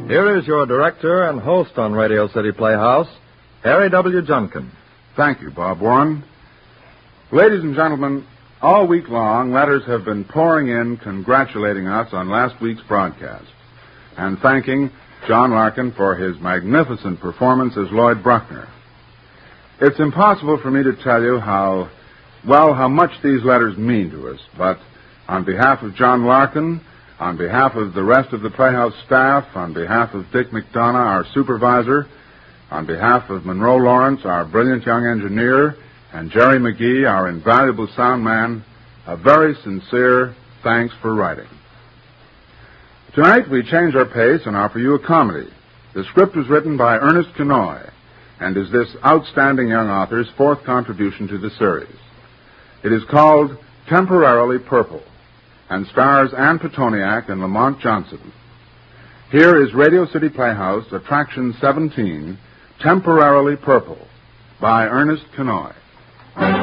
Here is your director and host on Radio City Playhouse, Harry W. Junkin. Thank you, Bob Warren. Ladies and gentlemen, all week long, letters have been pouring in congratulating us on last week's broadcast and thanking John Larkin for his magnificent performance as Lloyd Bruckner. It's impossible for me to tell you how much these letters mean to us, but on behalf of John Larkin, on behalf of the rest of the Playhouse staff, on behalf of Dick McDonough, our supervisor, on behalf of Monroe Lawrence, our brilliant young engineer, and Jerry McGee, our invaluable sound man, a very sincere thanks for writing. Tonight we change our pace and offer you a comedy. The script was written by Ernest Kinoy and is this outstanding young author's fourth contribution to the series. It is called Temporarily Purple and stars Ann Petoniak and Lamont Johnson. Here is Radio City Playhouse, Attraction 17, Temporarily Purple, by Ernest Kinoy.